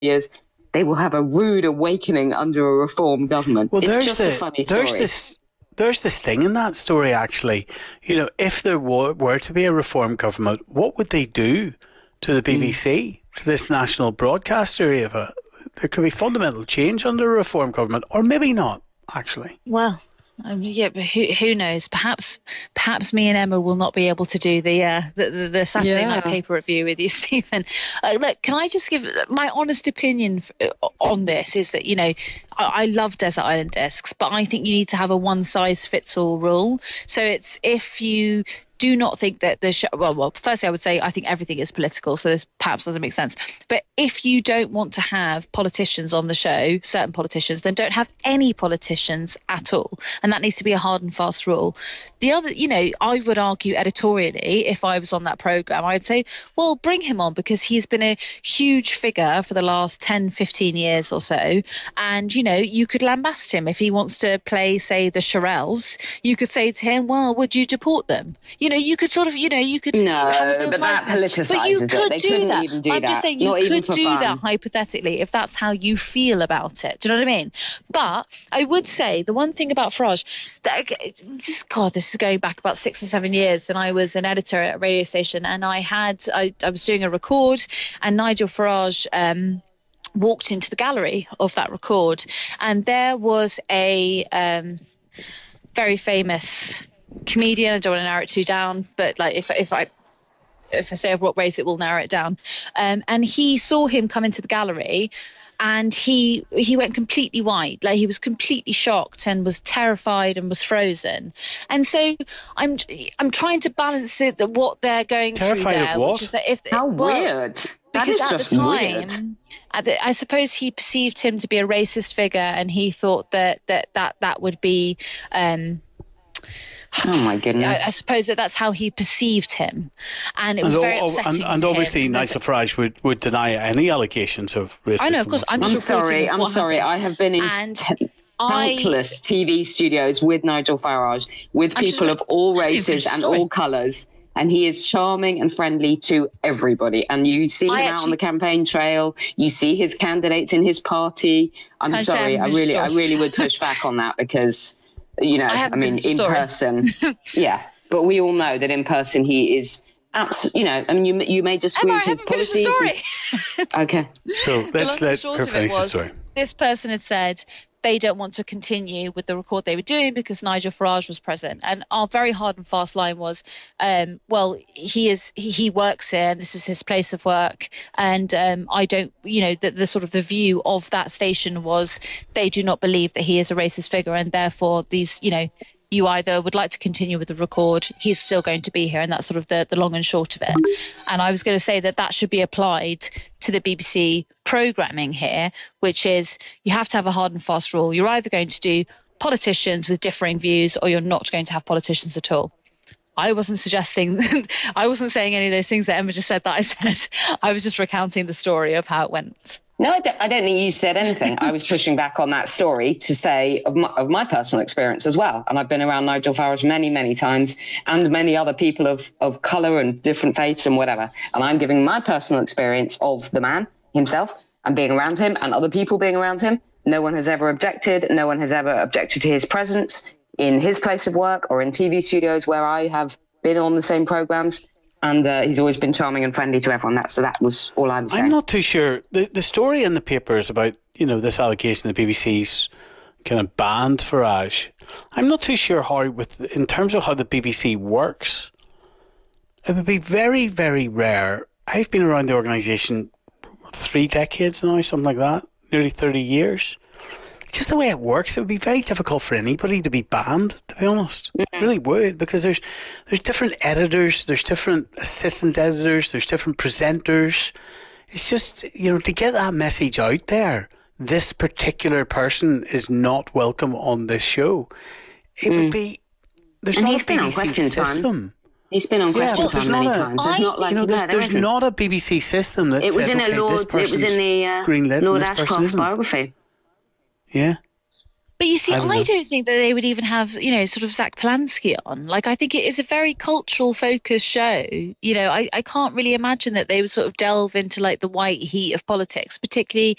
years, they will have a rude awakening under a reform government. Well, it's just a funny story. There's this thing in that story, actually. You know, if there were to be a reform government, what would they do to the BBC, to this national broadcaster, Eva? There could be fundamental change under a reform government, or maybe not, actually. Well, yeah, but who knows? Perhaps me and Emma will not be able to do the Saturday night paper review with you, Stephen. Look, can I just give my honest opinion on this? Is that, you know, I love Desert Island Discs, but I think you need to have a one size fits all rule. So it's, if you do not think that the show, well, firstly, I would say I think everything is political, so this perhaps doesn't make sense. But if you don't want to have politicians on the show, certain politicians, then don't have any politicians at all. And that needs to be a hard and fast rule. The other, you know, I would argue editorially, if I was on that programme, I'd say, well, bring him on, because he's been a huge figure for the last 10, 15 years or so. And, you know, you could lambast him. If he wants to play, say, the Shirelles, you could say to him, well, would you deport them? You know, you could sort of, you know, you could... No, but that politicises it. They couldn't even do that. I'm just saying you could do that hypothetically if that's how you feel about it. Do you know what I mean? But I would say the one thing about Farage, this is going back about 6 or 7 years, and I was an editor at a radio station, and I was doing a record, and Nigel Farage walked into the gallery of that record, and there was a very famous comedian. I don't want to narrow it too down, but like if I say what race, it will narrow it down. And he saw him come into the gallery, and he went completely white. Like, he was completely shocked and was terrified and was frozen. And so I'm trying to balance it, what they're going terrified through there. Of what? Which is that weird. That is just weird. I suppose he perceived him to be a racist figure, and he thought that would be. Oh my goodness! I suppose that's how he perceived him, and it was very upsetting. And obviously, Nigel Farage would deny any allegations of racism. I know, of course. I'm sorry. I have been in countless TV studios with Nigel Farage, with people of all races and all colours, and he is charming and friendly to everybody. And you see him out on the campaign trail. You see his candidates in his party. I'm sorry. I really would push back on that, because, you know, I mean, in person, yeah. But we all know that in person he is, you know, I mean, you may disagree with his policies. Okay. So let's let her finish the story. This person had said they don't want to continue with the record they were doing because Nigel Farage was present. And our very hard and fast line was, well, he works here, and this is his place of work. And I don't, you know, the sort of the view of that station was they do not believe that he is a racist figure, and therefore these, you know, you either would like to continue with the record, he's still going to be here, and that's sort of the long and short of it. And I was going to say that should be applied to the BBC programming here, which is you have to have a hard and fast rule. You're either going to do politicians with differing views, or you're not going to have politicians at all. I wasn't suggesting, I wasn't saying any of those things that Emma just said that I said. I was just recounting the story of how it went. No, I don't think you said anything. I was pushing back on that story to say of my personal experience as well. And I've been around Nigel Farage many, many times, and many other people of colour and different faiths and whatever. And I'm giving my personal experience of the man himself and being around him and other people being around him. No one has ever objected. No one has ever objected to his presence in his place of work or in TV studios where I have been on the same programmes. And he's always been charming and friendly to everyone. So that was all I was saying. I'm not too sure. The story in the paper is about, you know, this allegation the BBC's kind of banned Farage. I'm not too sure how, in terms of how the BBC works, it would be very, very rare. I've been around the organisation 3 decades now, something like that, nearly 30 years. Just the way it works, it would be very difficult for anybody to be banned, to be honest. It really would, because there's different editors, there's different assistant editors, there's different presenters. It's just, you know, to get that message out there, this particular person is not welcome on this show. It would be, there's and not a BBC system. He's been on Question Time many times. There's not like, there's not a BBC system that says, okay, this person's greenlit, Lord this person Ashcroft isn't. biography. Yeah. But you see, I don't think that they would even have, you know, sort of Zach Polanski on. Like, I think it is a very cultural focused show. You know, I can't really imagine that they would sort of delve into like the white heat of politics, particularly